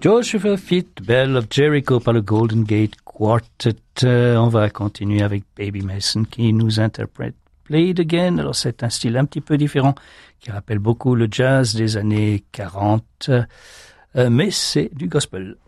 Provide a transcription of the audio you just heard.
Joshua Fit, Bell of Jericho par le Golden Gate Quartet. On va continuer avec Baby Mason qui nous interprète Play It Again. Alors c'est un style un petit peu différent qui rappelle beaucoup le jazz des années 40, mais c'est du gospel.